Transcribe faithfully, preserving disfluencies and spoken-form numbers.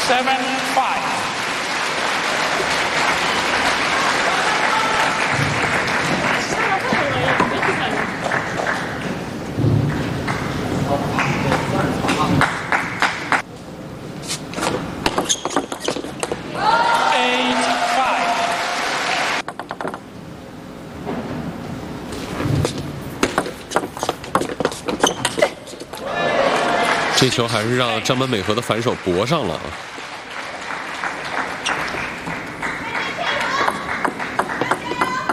seven five。 这球还是让张本美和的反手搏上了。